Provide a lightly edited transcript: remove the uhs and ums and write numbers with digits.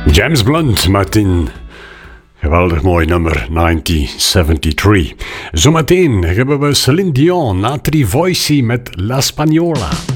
James Blunt met een geweldig mooi nummer 1973. Zometeen hebben we Celine Dion, Natri Voici met La Spagnola.